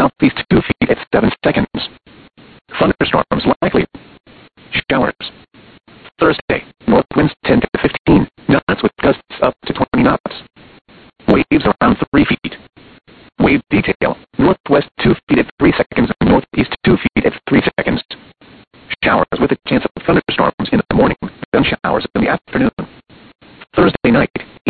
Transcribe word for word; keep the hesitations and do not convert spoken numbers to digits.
southeast two feet at seven seconds. Thunderstorms likely. Showers. Thursday, north winds ten to fifteen knots with gusts up to twenty knots. Waves around three feet. Wave detail, northwest two feet at three seconds and northeast two feet at three seconds. Showers with a chance of thunderstorms in the morning, then showers in the afternoon. Thursday night,